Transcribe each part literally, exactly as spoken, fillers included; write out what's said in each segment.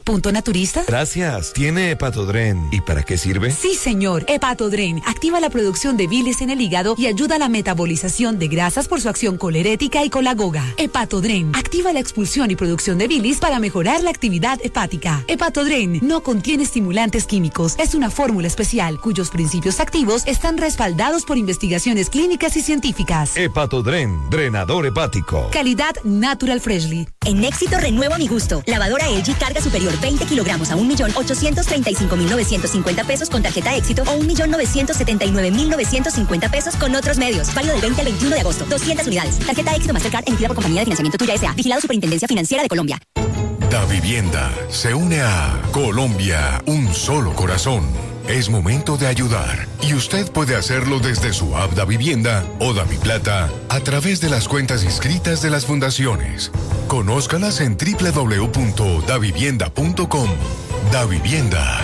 Punto Naturista. Gracias. ¿Tiene Hepatodren? ¿Y para qué sirve? Sí, señor. Hepatodren activa la producción de bilis en el hígado y ayuda a la metabolización de grasas por su acción colerética y colagoga. Hepatodren activa la expulsión y producción de bilis para mejorar la actividad hepática. Hepatodren no contiene estimulantes químicos. Es una fórmula especial cuyos principios activos están respaldados por investigaciones clínicas y científicas. Hepatodren, drenador hepático. Calidad Natural Freshly. En Éxito renuevo a mi gusto. Lavadora L G carga superior veinte kilogramos a un millón ochocientos treinta y cinco mil novecientos cincuenta pesos con tarjeta Éxito o un millón novecientos setenta y nueve mil novecientos cincuenta pesos con otros medios. Válido del veinte al veintiuno de agosto. doscientas unidades. Tarjeta Éxito Mastercard emitida por Compañía de Financiamiento Tuya S A. Vigilado Superintendencia Financiera de Colombia. Da Vivienda se une a Colombia, un solo corazón. Es momento de ayudar y usted puede hacerlo desde su app Da Vivienda o Da Mi Plata a través de las cuentas inscritas de las fundaciones. Conózcalas en doble u doble u doble u punto da vivienda punto com. Da Vivienda.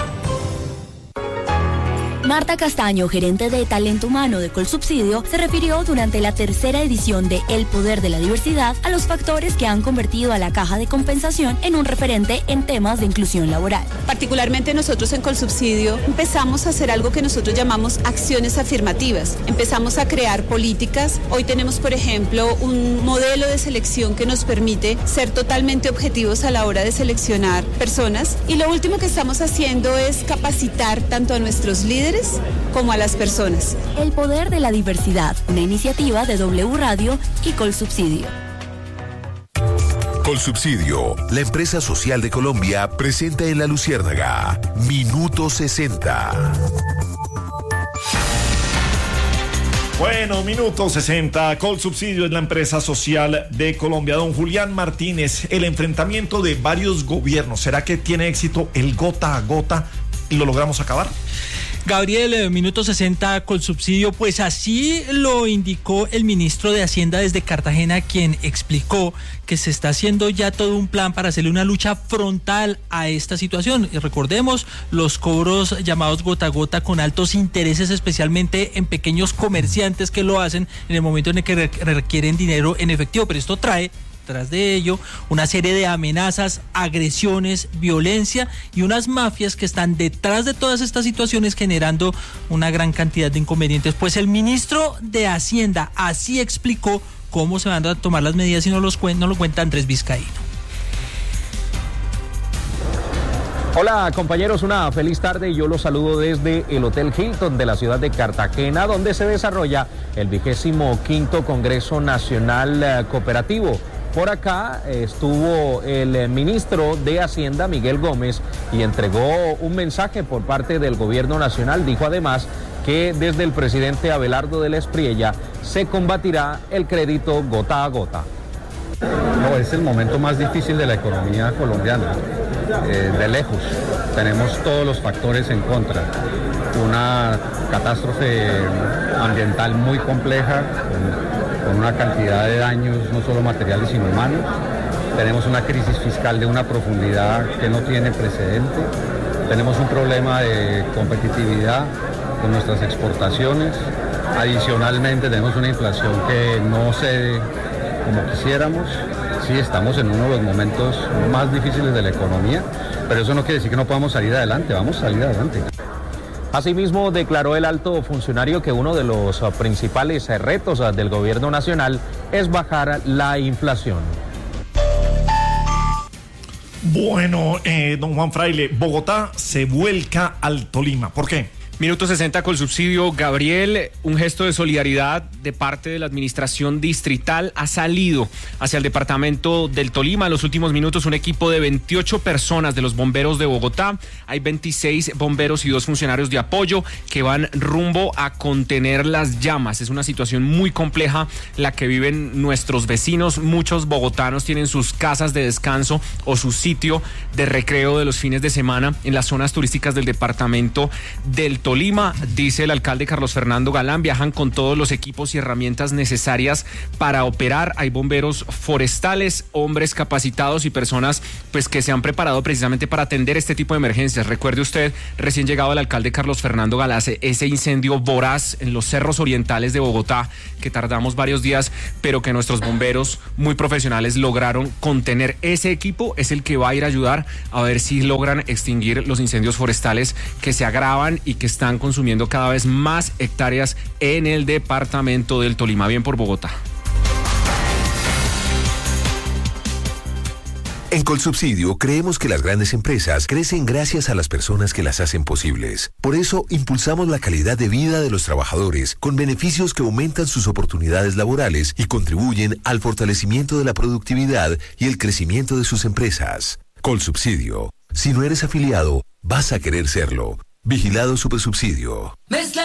Marta Castaño, gerente de Talento Humano de Colsubsidio, se refirió durante la tercera edición de El Poder de la Diversidad a los factores que han convertido a la Caja de Compensación en un referente en temas de inclusión laboral. Particularmente nosotros en Colsubsidio empezamos a hacer algo que nosotros llamamos acciones afirmativas. Empezamos a crear políticas. Hoy tenemos, por ejemplo, un modelo de selección que nos permite ser totalmente objetivos a la hora de seleccionar personas. Y lo último que estamos haciendo es capacitar tanto a nuestros líderes como a las personas. El Poder de la Diversidad, una iniciativa de W Radio y Colsubsidio. Colsubsidio, la empresa social de Colombia, presenta en La Luciérnaga Minuto sesenta. Bueno, Minuto sesenta, Colsubsidio es la empresa social de Colombia. Don Julián Martínez, el enfrentamiento de varios gobiernos, ¿será que tiene éxito el gota a gota y lo logramos acabar? Gabriel, Minuto sesenta, Colsubsidio, pues así lo indicó el ministro de Hacienda desde Cartagena, quien explicó que se está haciendo ya todo un plan para hacerle una lucha frontal a esta situación. Y recordemos los cobros llamados gota a gota con altos intereses, especialmente en pequeños comerciantes que lo hacen en el momento en el que requieren dinero en efectivo, pero esto trae tras de ello una serie de amenazas, agresiones, violencia y unas mafias que están detrás de todas estas situaciones generando una gran cantidad de inconvenientes. Pues el ministro de Hacienda así explicó cómo se van a tomar las medidas y nos, los cuen- nos lo cuenta Andrés Vizcaíno. Hola compañeros, una feliz tarde y yo los saludo desde el Hotel Hilton de la ciudad de Cartagena, donde se desarrolla el vigésimo quinto Congreso Nacional Cooperativo. Por acá estuvo el ministro de Hacienda, Miguel Gómez, y entregó un mensaje por parte del gobierno nacional. Dijo además que desde el presidente Abelardo de la Espriella se combatirá el crédito gota a gota. No, es el momento más difícil de la economía colombiana, eh, de lejos. Tenemos todos los factores en contra. Una catástrofe ambiental muy compleja, con, con una cantidad de daños no solo materiales sino humanos. Tenemos una crisis fiscal de una profundidad que no tiene precedente. Tenemos un problema de competitividad con nuestras exportaciones. Adicionalmente tenemos una inflación que no cede como quisiéramos. Sí, estamos en uno de los momentos más difíciles de la economía, pero eso no quiere decir que no podamos salir adelante, vamos a salir adelante. Asimismo, declaró el alto funcionario que uno de los principales retos del gobierno nacional es bajar la inflación. Bueno, eh, don Juan Fraile, Bogotá se vuelca al Tolima. ¿Por qué? Minuto sesenta, Colsubsidio. Gabriel, un gesto de solidaridad de parte de la administración distrital ha salido hacia el departamento del Tolima. En los últimos minutos, un equipo de veintiocho personas de los bomberos de Bogotá. Hay veintiséis bomberos y dos funcionarios de apoyo que van rumbo a contener las llamas. Es una situación muy compleja la que viven nuestros vecinos. Muchos bogotanos tienen sus casas de descanso o su sitio de recreo de los fines de semana en las zonas turísticas del departamento del Tolima. Tolima, dice el alcalde Carlos Fernando Galán, viajan con todos los equipos y herramientas necesarias para operar. Hay bomberos forestales, hombres capacitados y personas pues que se han preparado precisamente para atender este tipo de emergencias. Recuerde usted, recién llegado el alcalde Carlos Fernando Galán, ese incendio voraz en los cerros orientales de Bogotá, que tardamos varios días, pero que nuestros bomberos muy profesionales lograron contener. Ese equipo es el que va a ir a ayudar a ver si logran extinguir los incendios forestales que se agravan y que están consumiendo cada vez más hectáreas en el departamento del Tolima. Bien por Bogotá. En Colsubsidio creemos que las grandes empresas crecen gracias a las personas que las hacen posibles. Por eso impulsamos la calidad de vida de los trabajadores con beneficios que aumentan sus oportunidades laborales y contribuyen al fortalecimiento de la productividad y el crecimiento de sus empresas. Colsubsidio. Si no eres afiliado, vas a querer serlo. Vigilado Supersubsidio.